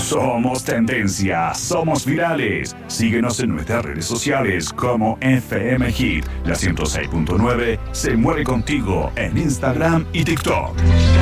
Somos tendencia, somos virales. Síguenos en nuestras redes sociales como FM Hit. La 106.9 se muere contigo en Instagram y TikTok.